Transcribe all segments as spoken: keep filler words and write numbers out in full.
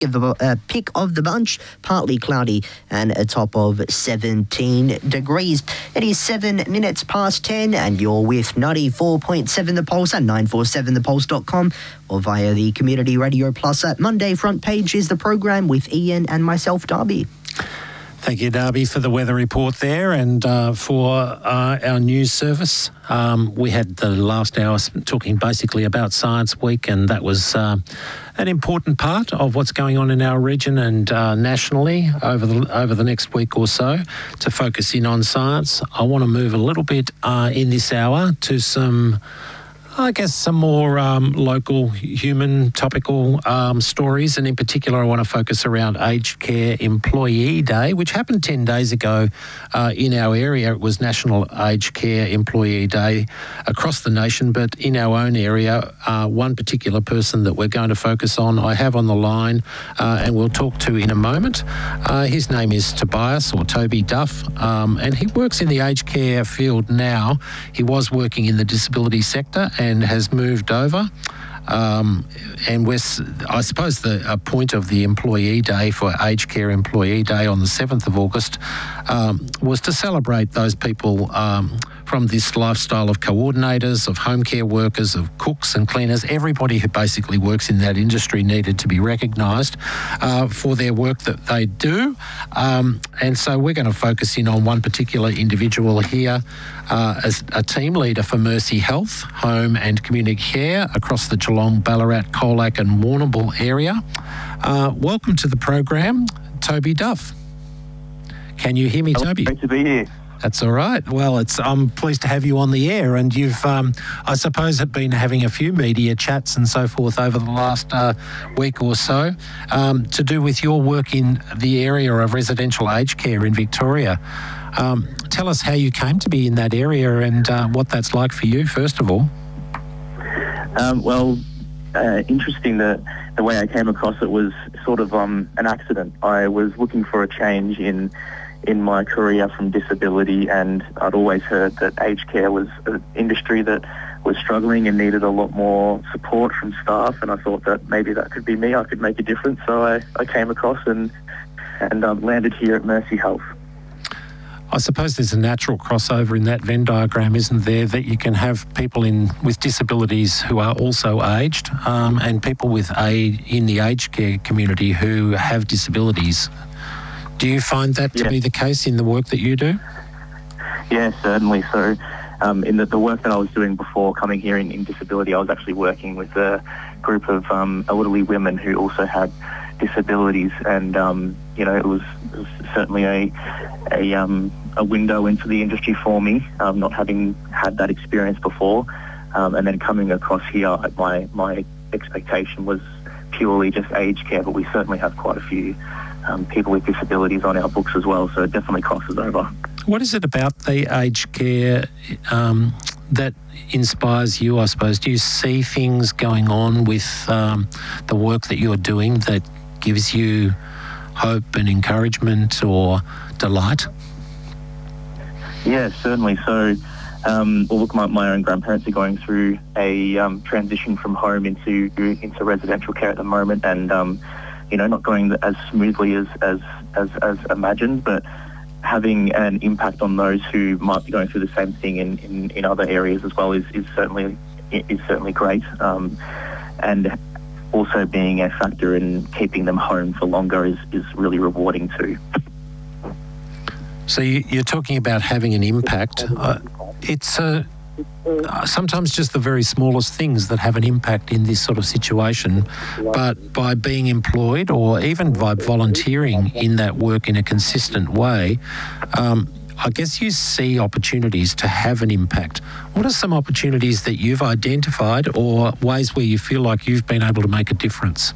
of the uh, pick of the bunch, partly cloudy and a top of seventeen degrees. It is seven minutes past ten and you're with ninety-four point seven The Pulse and nine four seven the pulse dot com or via the Community Radio Plus at Monday. Front page is the program with Ian and myself, Darby. Thank you, Darby, for the weather report there and uh, for uh, our news service. Um, we had the last hour talking basically about Science Week, and that was uh, an important part of what's going on in our region and uh, nationally over the over the next week or so to focus in on science. I want to move a little bit uh, in this hour to some, I guess, some more um, local, human, topical um, stories. And in particular, I want to focus around Aged Care Employee Day, which happened ten days ago uh, in our area. It was National Aged Care Employee Day across the nation, but in our own area, uh, one particular person that we're going to focus on, I have on the line uh, and we'll talk to in a moment. Uh, his name is Tobias, or Toby Duff, um, and he works in the aged care field now. He was working in the disability sector and has moved over. Um, and we're, I suppose the a point of the Employee Day for Aged Care Employee Day on the seventh of August um, was to celebrate those people um, from this lifestyle of coordinators, of home care workers, of cooks and cleaners. Everybody who basically works in that industry needed to be recognised uh, for their work that they do. Um, and so we're going to focus in on one particular individual here uh, as a team leader for Mercy Health, Home and Community Care across the Geelong, Ballarat, Colac and Warrnambool area. Uh, welcome to the program, Toby Duff. Can you hear me, Hello, Toby? Great to be here. That's all right. Well, it's I'm pleased to have you on the air, and you've, um, I suppose, have been having a few media chats and so forth over the last uh, week or so um, to do with your work in the area of residential aged care in Victoria. Um, tell us how you came to be in that area and uh, what that's like for you, first of all. Um, well, uh, interesting that the way I came across it was sort of um, an accident. I was looking for a change in in my career from disability, and I'd always heard that aged care was an industry that was struggling and needed a lot more support from staff, and I thought that maybe that could be me. I could make a difference. So I, I came across and, and um, landed here at Mercy Health. I suppose there's a natural crossover in that Venn diagram, isn't there, that you can have people in with disabilities who are also aged um, and people with a, in the aged care community who have disabilities. Do you find that to yeah. be the case in the work that you do? Yeah, certainly. So um, in the, the work that I was doing before coming here in, in disability, I was actually working with a group of um, elderly women who also had disabilities, and um, you know, it was, it was certainly a a, um, a window into the industry for me, um, not having had that experience before, um, and then coming across here, my my expectation was purely just aged care, but we certainly have quite a few um, people with disabilities on our books as well, so it definitely crosses over. What is it about the aged care um, that inspires you, I suppose? Do you see things going on with um, the work that you're doing that gives you hope and encouragement or delight? Yeah, certainly. So, um, well, look, my, my own grandparents are going through a um, transition from home into into residential care at the moment, and um, you know, not going as smoothly as as as, as imagined, but having an impact on those who might be going through the same thing in, in, in other areas as well is, is certainly is certainly great, um, and also being a factor in keeping them home for longer is, is really rewarding too. So you, you're talking about having an impact. Uh, it's uh, sometimes just the very smallest things that have an impact in this sort of situation, but by being employed or even by volunteering in that work in a consistent way, um, I guess you see opportunities to have an impact. What are some opportunities that you've identified or ways where you feel like you've been able to make a difference?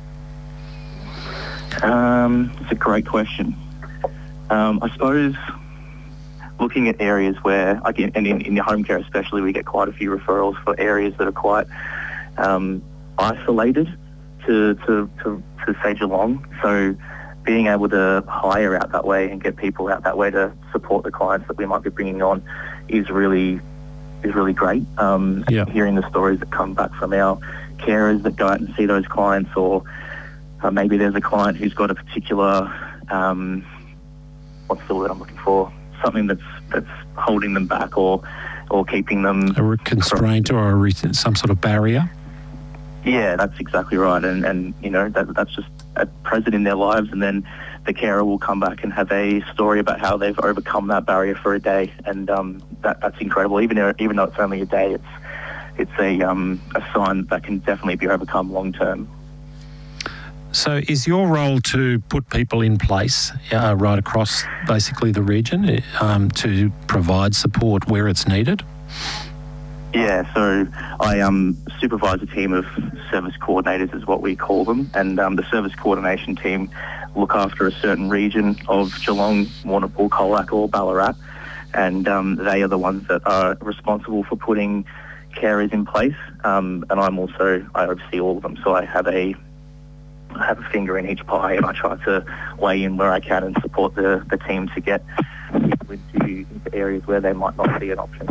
Um, it's a great question. Um, I suppose looking at areas where, again, and in, in the home care especially, we get quite a few referrals for areas that are quite um, isolated to, to, to, to say Geelong. So being able to hire out that way and get people out that way to support the clients that we might be bringing on is really is really great. Um, yeah. Hearing the stories that come back from our carers that go out and see those clients, or uh, maybe there's a client who's got a particular, um, what's the word I'm looking for? Something that's that's holding them back or or keeping them... A constraint or a re- some sort of barrier? Yeah, that's exactly right. And, and you know, that, that's just present in their lives, and then the carer will come back and have a story about how they've overcome that barrier for a day. And um, that, that's incredible. Even though, even though it's only a day, it's it's a, um, a sign that can definitely be overcome long term. So is your role to put people in place uh, right across basically the region um, to provide support where it's needed? Yeah, so I um, supervise a team of service coordinators is what we call them, and um, the service coordination team look after a certain region of Geelong, Warrnambool, Colac or Ballarat, and um, they are the ones that are responsible for putting carers in place, um, and I'm also, I oversee all of them, so I have a I have a finger in each pie, and I try to weigh in where I can and support the, the team to get people into, into areas where they might not be an option.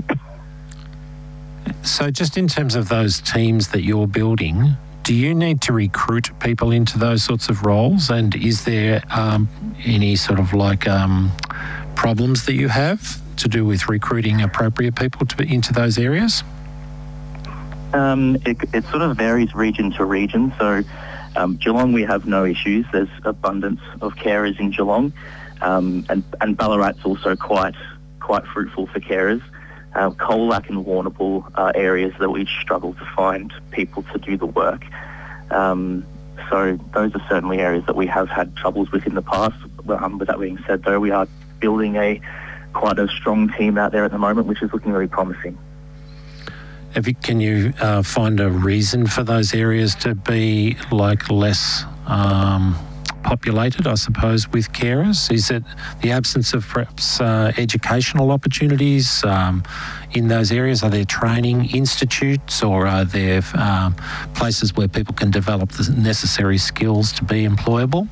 So just in terms of those teams that you're building, do you need to recruit people into those sorts of roles? And is there um, any sort of like um, problems that you have to do with recruiting appropriate people to into those areas? Um, it, it sort of varies region to region. So um, Geelong, we have no issues. There's abundance of carers in Geelong, um, and, and Ballarat's also quite quite fruitful for carers. Uh, Colac and Warrnambool are areas that we struggle to find people to do the work. Um, so those are certainly areas that we have had troubles with in the past. Um, with that being said, though, we are building a quite a strong team out there at the moment, which is looking very promising. Have you, can you uh, find a reason for those areas to be like less um, populated, I suppose, with carers? Is it the absence of perhaps uh, educational opportunities um, in those areas? Are there training institutes, or are there um, places where people can develop the necessary skills to be employable?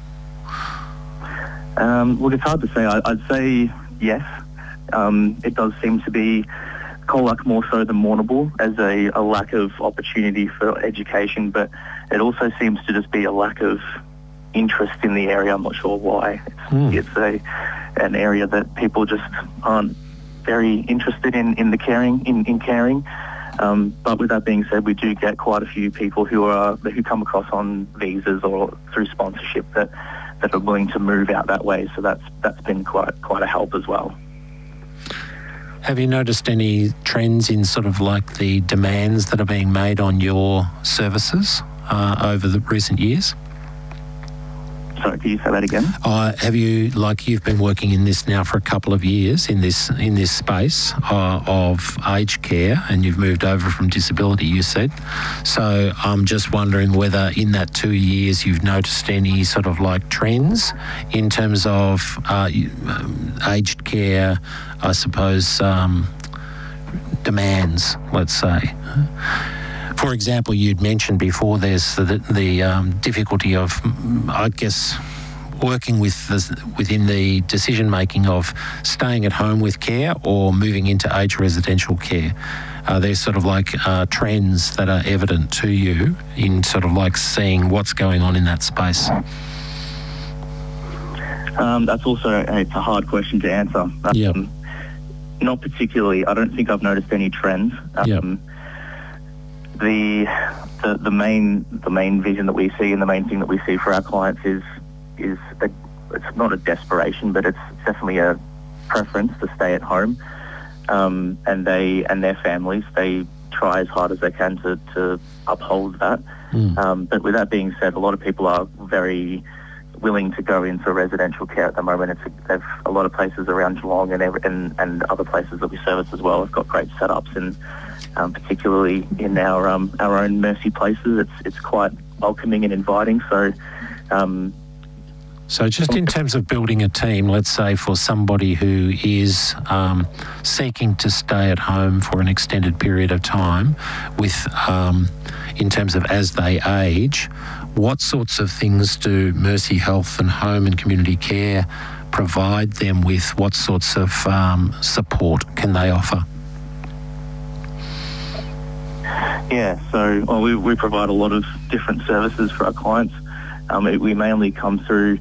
Um, look, it's hard to say. I, I'd say yes. Um, it does seem to be Colac more so than Warrnambool as a, a lack of opportunity for education, but it also seems to just be a lack of interest in the area. I'm not sure why. It's, mm. it's a an area that people just aren't very interested in, in the caring, in, in caring. Um, but with that being said, we do get quite a few people who are who come across on visas or through sponsorship that, that are willing to move out that way. So that's that's been quite quite a help as well. Have you noticed any trends in sort of like the demands that are being made on your services uh, over the recent years? Sorry, can you say that again? Uh, have you, like you've been working in this now for a couple of years in this in this space uh, of aged care, and you've moved over from disability, you said. So I'm just wondering whether in that two years you've noticed any sort of like trends in terms of uh, aged care, I suppose, um, demands, let's say. For example, you'd mentioned before there's the, the um, difficulty of, I guess, working with the, within the decision-making of staying at home with care or moving into aged residential care. Are there sort of like uh, trends that are evident to you in sort of like seeing what's going on in that space? Um, that's also it's a hard question to answer. Um, yeah. Not particularly. I don't think I've noticed any trends. Um, yeah. The, the the main the main vision that we see and the main thing that we see for our clients is is a, it's not a desperation, but it's definitely a preference to stay at home, um, and they and their families they try as hard as they can to, to uphold that. Mm. Um, but with that being said, a lot of people are very willing to go into residential care at the moment. It's a, they've, a lot of places around Geelong and, every, and and other places that we service as well have got great setups, and um, particularly in our um, our own Mercy places, it's it's quite welcoming and inviting. So. Um, So just in terms of building a team, let's say for somebody who is um, seeking to stay at home for an extended period of time, with um, in terms of as they age, what sorts of things do Mercy Health and Home and Community Care provide them with? What sorts of um, support can they offer? Yeah, so well, we, we provide a lot of different services for our clients. Um, it, we mainly come through